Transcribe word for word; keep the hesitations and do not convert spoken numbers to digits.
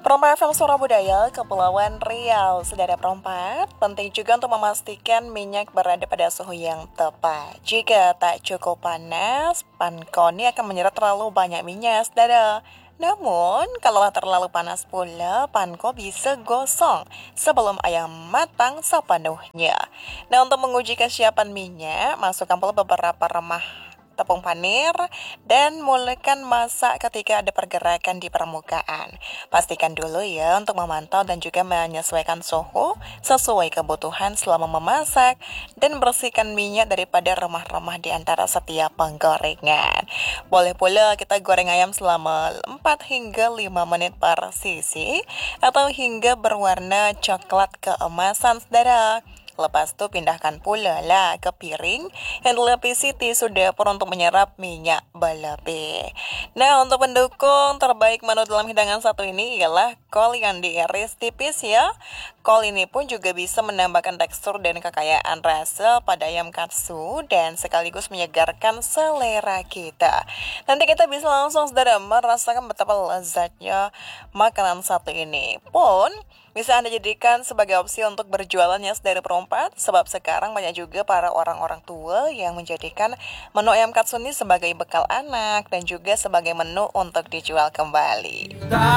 Perompak F M Surabaya, Kepulauan Riau. Saudara perompak, penting juga untuk memastikan minyak berada pada suhu yang tepat. Jika tak cukup panas, panko ini akan menyerap terlalu banyak minyak, saudara. Namun, kalau terlalu panas pula, panko bisa gosong sebelum ayam matang sepenuhnya. Nah, untuk menguji kesiapan minyak, masukkan pula beberapa remah tepung panir, dan mulaikan masak ketika ada pergerakan di permukaan. Pastikan dulu ya untuk memantau dan juga menyesuaikan suhu sesuai kebutuhan selama memasak, dan bersihkan minyak daripada remah-remah di antara setiap penggorengan. Boleh pula kita goreng ayam selama empat hingga lima menit per sisi, atau hingga berwarna coklat keemasan, saudara. Lepas itu pindahkan pula lah ke piring yang dilapisi tisu dapur untuk menyerap minyak berlebih. Nah, untuk pendukung terbaik menu dalam hidangan satu ini ialah kol yang diiris tipis ya. Kol ini pun juga bisa menambahkan tekstur dan kekayaan rasa pada ayam katsu dan sekaligus menyegarkan selera kita. Nanti kita bisa langsung saudara merasakan betapa lezatnya makanan satu ini. Pun bisa Anda jadikan sebagai opsi untuk berjualannya saudara perompak, sebab sekarang banyak juga para orang-orang tua yang menjadikan menu ayam katsu ini sebagai bekal anak dan juga sebagai menu untuk dijual kembali.